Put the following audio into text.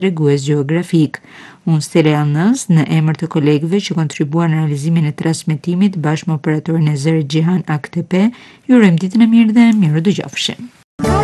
tregues gjeografik. Unë Stella Jannës, në emër të kolegëve që kontribuan në realizimin e transmetimit bashkë me operatorin e zërit Gjihan AKTP, ju urojmë ditën e mirë dhe miru dëgjofshim.